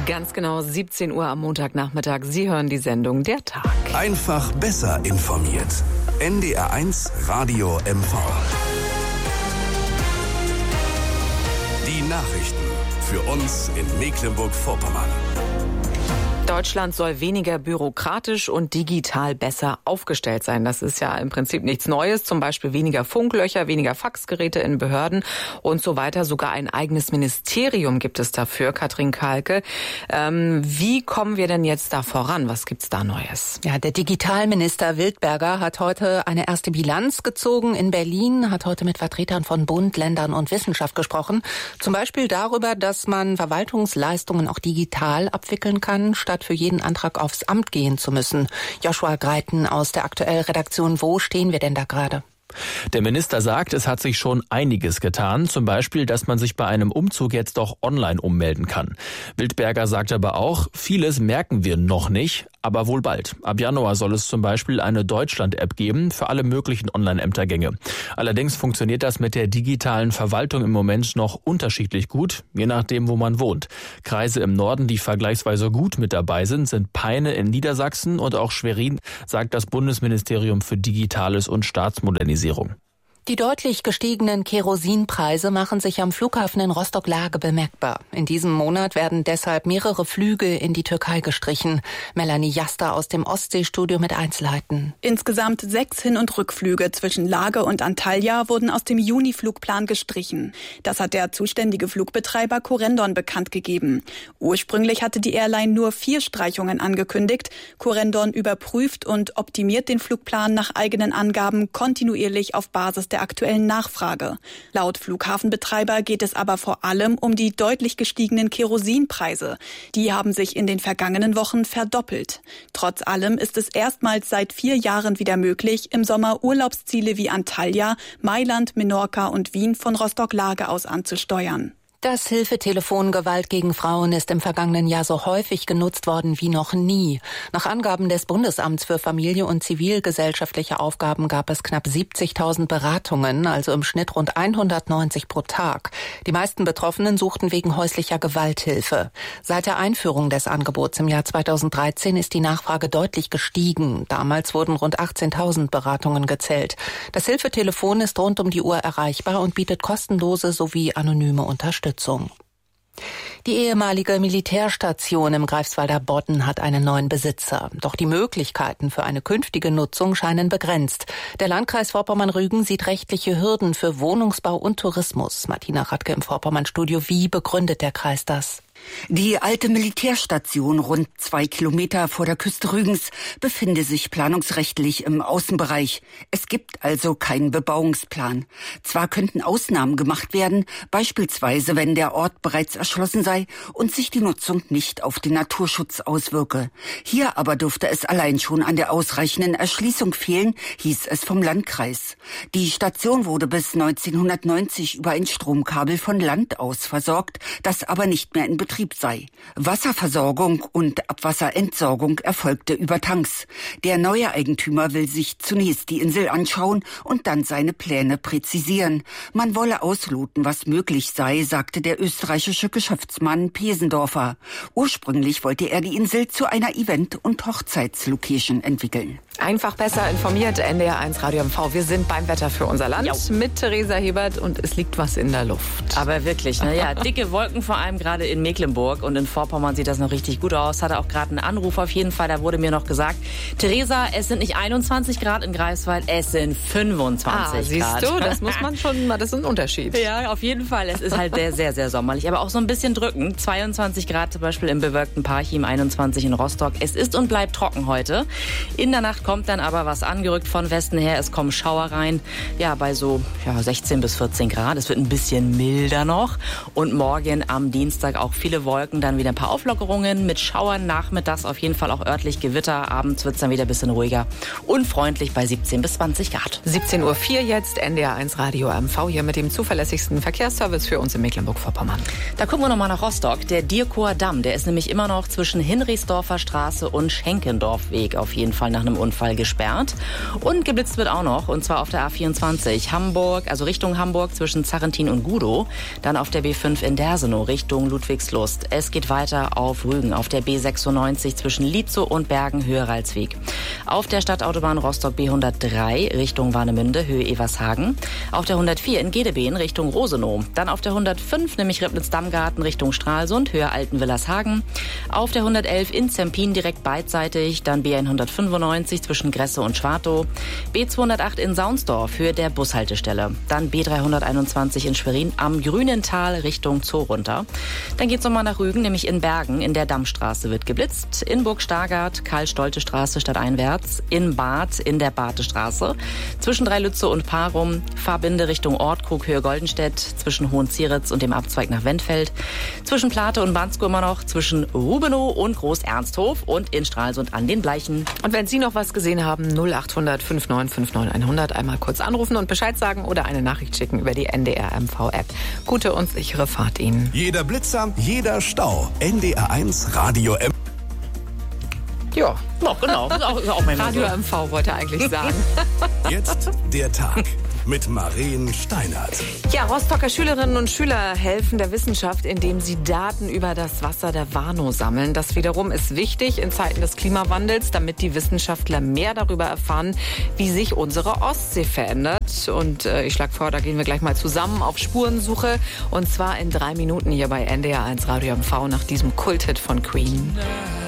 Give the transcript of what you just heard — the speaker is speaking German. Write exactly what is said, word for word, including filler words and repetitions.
Ganz genau siebzehn Uhr am Montagnachmittag. Sie hören die Sendung Der Tag. Einfach besser informiert. N D R eins Radio M V. Die Nachrichten für uns in Mecklenburg-Vorpommern. Deutschland soll weniger bürokratisch und digital besser aufgestellt sein. Das ist ja im Prinzip nichts Neues. Zum Beispiel weniger Funklöcher, weniger Faxgeräte in Behörden und so weiter. Sogar ein eigenes Ministerium gibt es dafür, Katrin Kahlke. Ähm, wie kommen wir denn jetzt da voran? Was gibt's da Neues? Ja, der Digitalminister Wildberger hat heute eine erste Bilanz gezogen in Berlin, hat heute mit Vertretern von Bund, Ländern und Wissenschaft gesprochen. Zum Beispiel darüber, dass man Verwaltungsleistungen auch digital abwickeln kann, statt für jeden Antrag aufs Amt gehen zu müssen. Joshua Greiten aus der Aktuell-Redaktion. Wo stehen wir denn da gerade? Der Minister sagt, es hat sich schon einiges getan, zum Beispiel, dass man sich bei einem Umzug jetzt auch online ummelden kann. Wildberger sagt aber auch, vieles merken wir noch nicht, aber wohl bald. Ab Januar soll es zum Beispiel eine Deutschland-App geben für alle möglichen Online-Ämtergänge. Allerdings funktioniert das mit der digitalen Verwaltung im Moment noch unterschiedlich gut, je nachdem, wo man wohnt. Kreise im Norden, die vergleichsweise gut mit dabei sind, sind Peine in Niedersachsen und auch Schwerin, sagt das Bundesministerium für Digitales und Staatsmodernisierung. Die deutlich gestiegenen Kerosinpreise machen sich am Flughafen in Rostock-Lage bemerkbar. In diesem Monat werden deshalb mehrere Flüge in die Türkei gestrichen. Melanie Jaster aus dem Ostseestudio mit Einzelheiten. Insgesamt sechs Hin- und Rückflüge zwischen Lage und Antalya wurden aus dem Juni-Flugplan gestrichen. Das hat der zuständige Flugbetreiber Corendon bekannt gegeben. Ursprünglich hatte die Airline nur vier Streichungen angekündigt. Corendon überprüft und optimiert den Flugplan nach eigenen Angaben kontinuierlich auf Basis der aktuellen Nachfrage. Laut Flughafenbetreiber geht es aber vor allem um die deutlich gestiegenen Kerosinpreise. Die haben sich in den vergangenen Wochen verdoppelt. Trotz allem ist es erstmals seit vier Jahren wieder möglich, im Sommer Urlaubsziele wie Antalya, Mailand, Menorca und Wien von Rostock-Lage aus anzusteuern. Das Hilfetelefon Gewalt gegen Frauen ist im vergangenen Jahr so häufig genutzt worden wie noch nie. Nach Angaben des Bundesamts für Familie und zivilgesellschaftliche Aufgaben gab es knapp siebzigtausend Beratungen, also im Schnitt rund hundertneunzig pro Tag. Die meisten Betroffenen suchten wegen häuslicher Gewalt Hilfe. Seit der Einführung des Angebots im Jahr zweitausenddreizehn ist die Nachfrage deutlich gestiegen. Damals wurden rund achtzehntausend Beratungen gezählt. Das Hilfetelefon ist rund um die Uhr erreichbar und bietet kostenlose sowie anonyme Unterstützung. Die ehemalige Militärstation im Greifswalder Bodden hat einen neuen Besitzer. Doch die Möglichkeiten für eine künftige Nutzung scheinen begrenzt. Der Landkreis Vorpommern-Rügen sieht rechtliche Hürden für Wohnungsbau und Tourismus. Martina Radke im Vorpommern-Studio. Wie begründet der Kreis das? Die alte Militärstation, rund zwei Kilometer vor der Küste Rügens, befinde sich planungsrechtlich im Außenbereich. Es gibt also keinen Bebauungsplan. Zwar könnten Ausnahmen gemacht werden, beispielsweise wenn der Ort bereits erschlossen sei und sich die Nutzung nicht auf den Naturschutz auswirke. Hier aber dürfte es allein schon an der ausreichenden Erschließung fehlen, hieß es vom Landkreis. Die Station wurde bis neunzehnhundertneunzig über ein Stromkabel von Land aus versorgt, das aber nicht mehr in Betrieb sei. Wasserversorgung und Abwasserentsorgung erfolgte über Tanks. Der neue Eigentümer will sich zunächst die Insel anschauen und dann seine Pläne präzisieren. Man wolle ausloten, was möglich sei, sagte der österreichische Geschäftsmann Pesendorfer. Ursprünglich wollte er die Insel zu einer Event- und Hochzeitslocation entwickeln. Einfach besser informiert, N D R eins Radio M V. Wir sind beim Wetter für unser Land jo. mit Theresa Hebert und es liegt was in der Luft. Aber wirklich, ne? Ja, dicke Wolken vor allem gerade in Mecklenburg und in Vorpommern sieht das noch richtig gut aus. Hatte auch gerade einen Anruf auf jeden Fall, da wurde mir noch gesagt, Theresa, es sind nicht einundzwanzig Grad in Greifswald, es sind fünfundzwanzig ah, siehst Grad. Siehst du, das muss man schon, das ist ein Unterschied. Ja, auf jeden Fall. Es ist halt sehr, sehr, sehr sommerlich, aber auch so ein bisschen drückend. zweiundzwanzig Grad zum Beispiel im bewölkten Parchim, einundzwanzig in Rostock. Es ist und bleibt trocken heute. In der Nacht kommt dann aber was angerückt von Westen her. Es kommen Schauer rein, ja, bei so ja, sechzehn bis vierzehn Grad. Es wird ein bisschen milder noch. Und morgen am Dienstag auch viele Wolken, dann wieder ein paar Auflockerungen mit Schauern nachmittags, auf jeden Fall auch örtlich Gewitter. Abends wird es dann wieder ein bisschen ruhiger und freundlich bei siebzehn bis zwanzig Grad. siebzehn Uhr vier jetzt, N D R eins Radio M V, hier mit dem zuverlässigsten Verkehrsservice für uns in Mecklenburg-Vorpommern. Da gucken wir nochmal nach Rostock. Der Dierkower Damm, der ist nämlich immer noch zwischen Hinrichsdorfer Straße und Schenkendorfweg auf jeden Fall nach einem Unfall Fall gesperrt. Und geblitzt wird auch noch, und zwar auf der A vierundzwanzig Hamburg, also Richtung Hamburg zwischen Zarrentin und Gudow. Dann auf der B fünf in Dersenow Richtung Ludwigslust. Es geht weiter auf Rügen, auf der B sechsundneunzig zwischen Lietzow und Bergen Höhe Ralsweg. Auf der Stadtautobahn Rostock B hundertdrei Richtung Warnemünde Höhe Evershagen. Auf der hundertvier in Gedebeen Richtung Rosenow. Dann auf der hundertfünf, nämlich Ribnitz-Dammgarten Richtung Stralsund Höhe Altenwillershagen. Auf der hundertelf in Zempin direkt beidseitig. Dann B hundertfünfundneunzig zwischen Gresse und Schwartow. B zweihundertacht in Saunsdorf Höhe der Bushaltestelle. Dann B dreihunderteinundzwanzig in Schwerin am Grünental Richtung Zoo runter. Dann geht's nochmal nach Rügen, nämlich in Bergen. In der Dammstraße wird geblitzt. In Burg-Stargard, Karl-Stolte-Straße stadteinwärts. In Bad, in der Badestraße. Zwischen Dreilütze und Parum. Fahrbinde Richtung Ortkrug Höhe Goldenstedt. Zwischen Hohenzieritz und dem Abzweig nach Wendfeld. Zwischen Plate und Bansko immer noch. Zwischen Rubenow und Groß-Ernsthof. Und in Stralsund an den Bleichen. Und wenn Sie noch was gesehen haben, null achthundert fünfundneunzig fünfundneunzig hundert einmal kurz anrufen und Bescheid sagen oder eine Nachricht schicken über die N D R M V-App. Gute und sichere Fahrt Ihnen. Jeder Blitzer, jeder Stau. N D R eins Radio M. Ja, ja genau. Das ist auch, ist auch mein Radio M V wollte eigentlich sagen. Jetzt der Tag mit Maren Steinert. Ja, Rostocker Schülerinnen und Schüler helfen der Wissenschaft, indem sie Daten über das Wasser der Warnow sammeln. Das wiederum ist wichtig in Zeiten des Klimawandels, damit die Wissenschaftler mehr darüber erfahren, wie sich unsere Ostsee verändert. Und äh, ich schlage vor, da gehen wir gleich mal zusammen auf Spurensuche. Und zwar in drei Minuten hier bei N D R eins Radio M V nach diesem Kulthit von Queen.